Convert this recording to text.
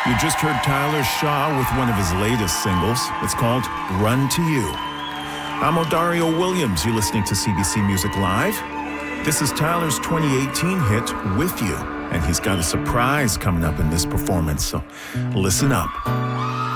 You just heard Tyler Shaw with one of his latest singles. It's called Run to You. I'm Odario Williams. You're listening to CBC Music Live. This is Tyler's 2018 hit, With You, and he's got a surprise coming up in this performance, so listen up.